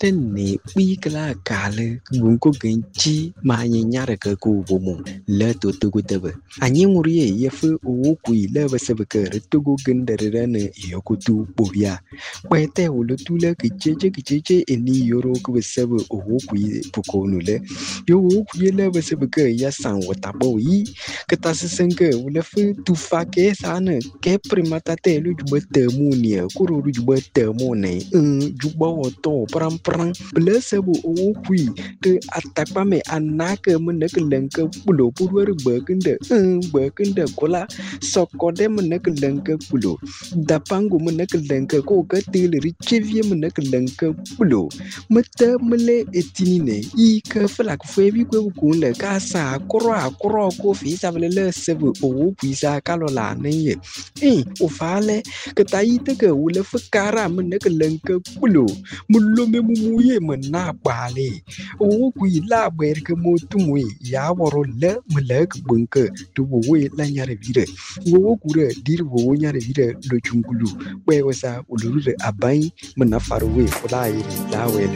ne bikla kale gunko genchi ma nyare ke ku bomo le to to gudebe anyi ngurie yefu o ku ile basebe ke to gendere ne yokutu bobia kwete ulutule kicheche eni yoro ku basebe o ku pukonu le yo ku ile basebe ke ya san watabo yi ketassenke ulefu tufake sana ke primata te lu jubete munia kuru jubete mone jubawo to pram blessable o kui te atakpame anake meneke lenke pulo purwer bekende kola sokode meneke lenke pulo dapangu meneke lenke ko katil richevie meneke lenke pulo mete mele etinine I ke flak febi ko kunle kasa kro ko fi savele sebe o puisa kalola neye o fale ke taite ke ule fukara meneke lenke pulo mulo me muye mena bale o ku ila ber ke motumu ya woro le melek bunke to we la nyare vire wo ku re dir wo nyare vire do chungulu we wasa uluru abai mena farwe kula iri la we